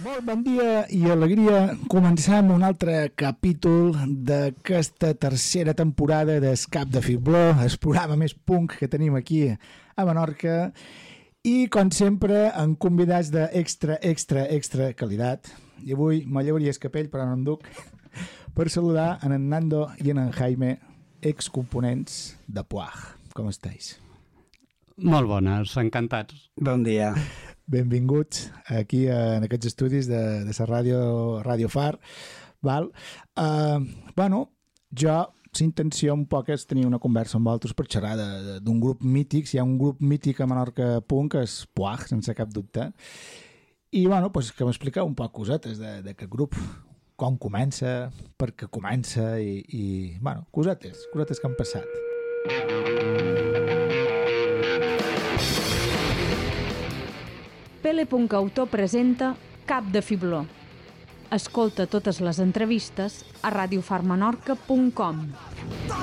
Molt bon dia i alegria. Comencem un altre capítol d'aquesta tercera temporada d'Escap de Fibló, el programa més punk que tenim aquí a Menorca, i com sempre amb convidats d'extra qualitat. I avui me llevaria el capell, però no em duc, per saludar en Nando i en Jaime, excomponents de Puag. Com estàs? Molt bones, encantats. Bon dia. Benvinguts aquí en aquests estudis de la ràdio Far. Val? Bueno, jo, la intenció un poc és tenir una conversa amb vosaltres per xerrar d'un grup mític. Si hi ha un grup mític a Menorca punk, és Puag, sense cap dubte. I, bueno, pues, que m'expliqueu un poc cosetes d'aquest grup. Com comença, per què comença i bueno, cosetes que han passat. Pele.autor presenta Cap de Fibló. Escolta totes les entrevistes a radiofarmenorca.com.